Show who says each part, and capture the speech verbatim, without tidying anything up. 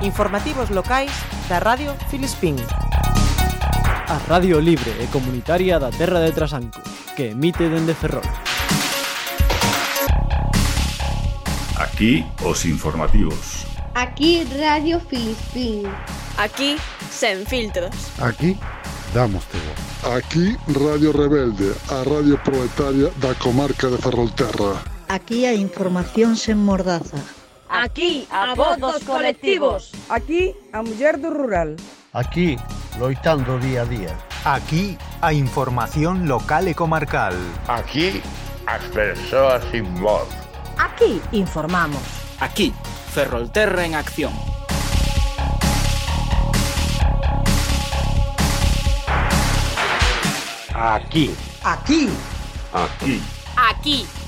Speaker 1: Informativos locais da Radio Filispín.
Speaker 2: A radio libre e comunitaria da terra de Trasanco, que emite dende Ferrol.
Speaker 3: Aquí os informativos.
Speaker 4: Aquí Radio Filispín.
Speaker 5: Aquí sen filtros.
Speaker 6: Aquí damos voz.
Speaker 7: Aquí Radio Rebelde, a radio proletaria da comarca de Ferrolterra.
Speaker 8: Aquí a información sen mordaza.
Speaker 5: Aquí a voz dos colectivos.
Speaker 9: Aquí a muller do rural.
Speaker 6: Aquí loitando día a día.
Speaker 10: Aquí a información local e comarcal.
Speaker 11: Aquí as persoas sin voz.
Speaker 12: Aquí informamos.
Speaker 13: Aquí Ferrolterra en acción.
Speaker 11: Aquí.
Speaker 9: Aquí.
Speaker 11: Aquí.
Speaker 5: Aquí.